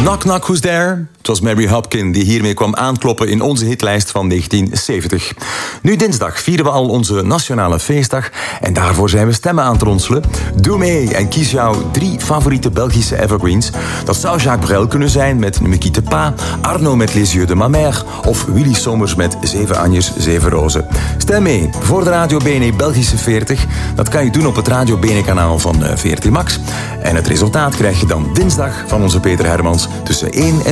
Knock Knock Who's There? Het was Mary Hopkin die hiermee kwam aankloppen in onze hitlijst van 1970. Nu dinsdag vieren we al onze nationale feestdag en daarvoor zijn we stemmen aan het ronselen. Doe mee en kies jouw 3 favoriete Belgische evergreens. Dat zou Jacques Brel kunnen zijn met Ne me quitte pas, Arno met Les yeux de ma mère of Willy Sommers met 7 Anjes, 7 Rozen. Stem mee voor de Radio Bene Belgische 40. Dat kan je doen op het Radio Bene kanaal van VRT Max. En het resultaat krijg je dan dinsdag van onze Peter Hermans tussen 1 en